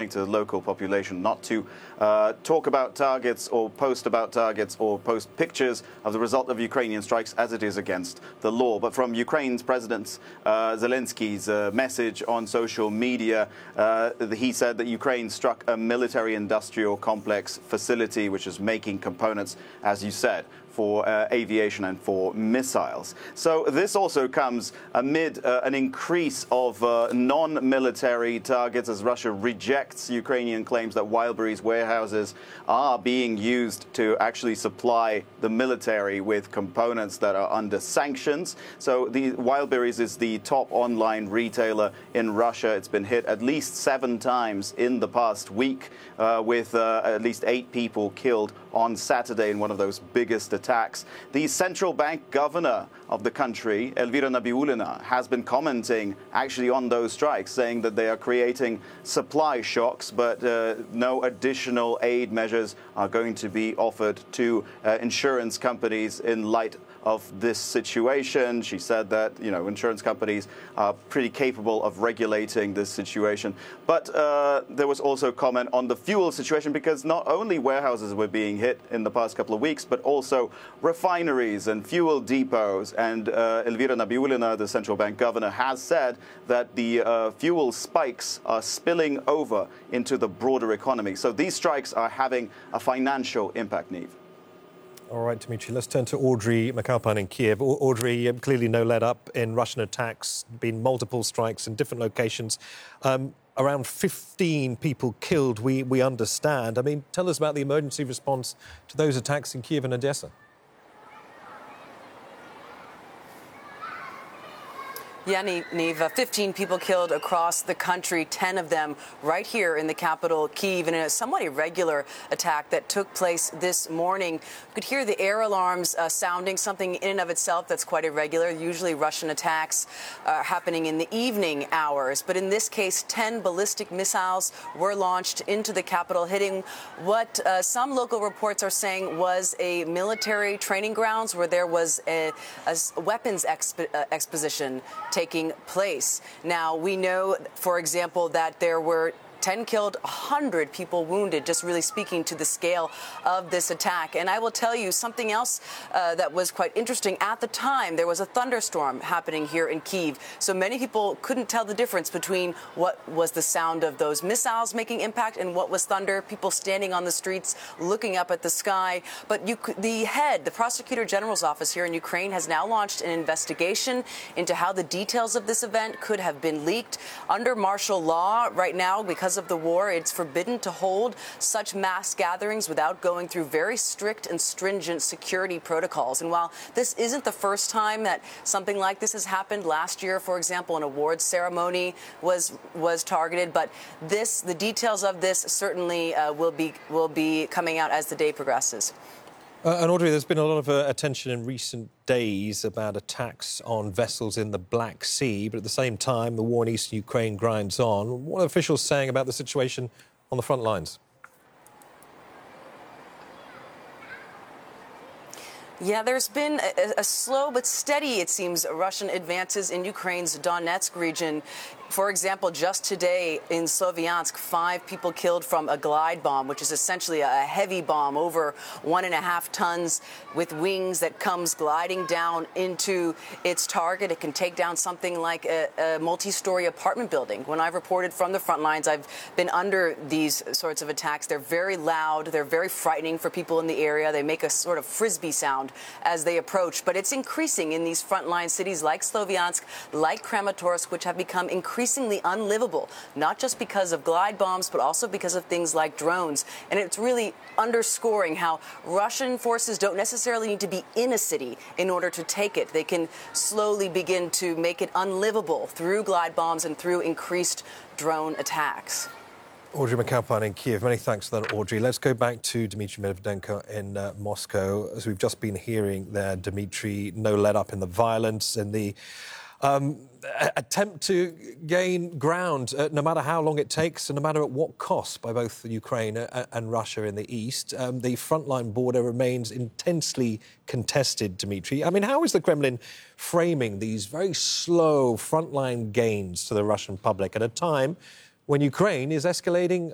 warning to the local population not to talk about targets or post about targets or post pictures of the result of Ukrainian strikes, as it is against the law. But from Ukraine's President Zelensky's message on social media, he said that Ukraine struck a military-industrial complex facility which is making components, as you said, for aviation and for missiles. So this also comes amid an increase of non-military targets as Russia rejects Ukrainian claims that Wildberries warehouses are being used to actually supply the military with components that are under sanctions. So Wildberries is the top online retailer in Russia. It's been hit at least 7 times in the past week, with at least 8 people killed on Saturday in one of those biggest attacks. The central bank governor of the country, Elvira Nabiullina, has been commenting actually on those strikes, saying that they are creating supply shocks, but no additional aid measures are going to be offered to insurance companies in light of this situation. She said that, insurance companies are pretty capable of regulating this situation. But there was also comment on the fuel situation, because not only warehouses were being hit in the past couple of weeks, but also refineries and fuel depots. And Elvira Nabiullina, the central bank governor, has said that the fuel spikes are spilling over into the broader economy. So these strikes are having a financial impact, Niamh. All right, Dimitri, let's turn to Audrey McAlpine in Kiev. Audrey, clearly no let-up in Russian attacks, been multiple strikes in different locations. Around 15 people killed, we understand. I mean, tell us about the emergency response to those attacks in Kiev and Odessa. Yeah, Niamh, 15 people killed across the country, 10 of them right here in the capital, Kyiv, in a somewhat irregular attack that took place this morning. You could hear the air alarms sounding, something in and of itself that's quite irregular. Usually Russian attacks happening in the evening hours. But in this case, 10 ballistic missiles were launched into the capital, hitting what some local reports are saying was a military training grounds where there was a weapons exposition taking place. Now, we know, for example, that there were 10 killed, 100 people wounded, just really speaking to the scale of this attack. And I will tell you something else that was quite interesting. At the time, there was a thunderstorm happening here in Kyiv. So many people couldn't tell the difference between what was the sound of those missiles making impact and what was thunder, people standing on the streets looking up at the sky. But the prosecutor general's office here in Ukraine has now launched an investigation into how the details of this event could have been leaked. Under martial law right now, because of the war, it's forbidden to hold such mass gatherings without going through very strict and stringent security protocols. And while this isn't the first time that something like this has happened, last year, for example, an awards ceremony was targeted, but the details of this certainly will be coming out as the day progresses. And Audrey, there's been a lot of attention in recent days about attacks on vessels in the Black Sea, but at the same time, the war in eastern Ukraine grinds on. What are officials saying about the situation on the front lines? Yeah, there's been a slow but steady, it seems, Russian advances in Ukraine's Donetsk region. For example, just today in Sloviansk, 5 people killed from a glide bomb, which is essentially a heavy bomb over 1.5 tons with wings that comes gliding down into its target. It can take down something like a multi-story apartment building. When I've reported from the front lines, I've been under these sorts of attacks. They're very loud. They're very frightening for people in the area. They make a sort of frisbee sound as they approach. But it's increasing in these frontline cities like Sloviansk, like Kramatorsk, which have become increasingly unlivable, not just because of glide bombs, but also because of things like drones. And it's really underscoring how Russian forces don't necessarily need to be in a city in order to take it. They can slowly begin to make it unlivable through glide bombs and through increased drone attacks. Audrey McAlpine in Kiev. Many thanks for that, Audrey. Let's go back to Dmitry Medvedenko in Moscow. As we've just been hearing there, Dmitry, no let-up in the violence and the attempt to gain ground, no matter how long it takes and no matter at what cost, by both Ukraine and Russia in the east. The frontline border remains intensely contested, Dmitry. I mean, how is the Kremlin framing these very slow frontline gains to the Russian public at a time when Ukraine is escalating